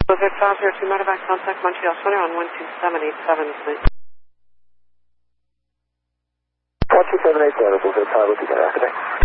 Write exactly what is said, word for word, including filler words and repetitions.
Blizzard five zero two Medevac, contact Montreal Center on one two seven eight seven, please. one two seven eight seven, Blizzard five, we'll be there after that.